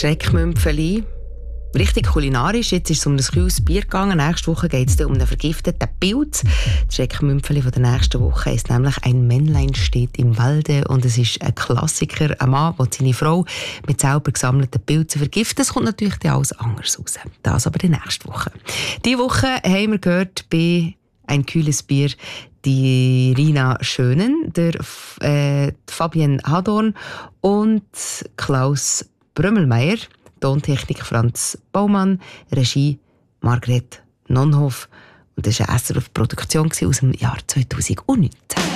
Schreckmümpfeli. Richtig kulinarisch. Jetzt ist es um ein kühles Bier gegangen. Nächste Woche geht es um einen vergifteten Pilz. Das Schreckmümpfeli von der nächsten Woche ist nämlich «Ein Männlein steht im Walde». Und es ist ein Klassiker. Ein Mann, der seine Frau mit selber gesammelten Pilzen vergiftet. Es kommt natürlich dann alles anders raus. Das aber die nächste Woche. Diese Woche haben wir gehört bei «Ein kühles Bier» die Rina Schönen, der Fabienne Hadorn und Klaus Brömmelmeier. Tontechnik Franz Baumann, Regie Margret Nonhoff. Und das war eine SRF-Produktion aus dem Jahr 2019.